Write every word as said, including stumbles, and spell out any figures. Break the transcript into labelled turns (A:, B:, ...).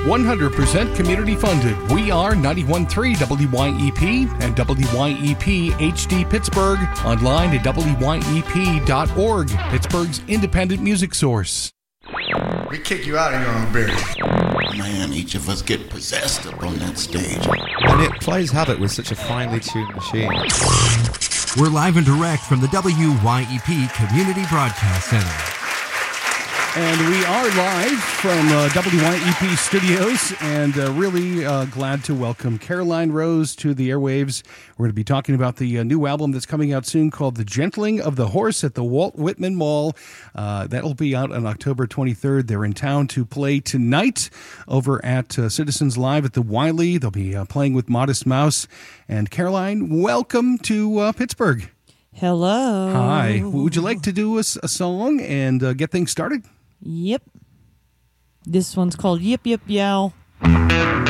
A: one hundred percent community funded. We are ninety-one point three W Y E P and W Y E P H D Pittsburgh. Online at W Y E P dot org, Pittsburgh's independent music source.
B: We kick you out of your own beer.
C: Man, each of us get possessed up on that stage.
D: And it plays havoc with such a finely tuned machine.
E: We're live and direct from the W Y E P Community Broadcast Center.
A: And we are live from uh, W Y E P Studios, and uh, really uh, glad to welcome Caroline Rose to the airwaves. We're going to be talking about the uh, new album that's coming out soon called The Gentling of the Horse at the Walt Whitman Mall. Uh, that'll be out on October twenty-third. They're in town to play tonight over at uh, Citizens Live at the Wiley. They'll be uh, playing with Modest Mouse. And Caroline, welcome to uh, Pittsburgh.
F: Hello.
A: Hi. Would you like to do a, a song and uh, get things started?
F: Yep. This one's called Yip Yip Yow.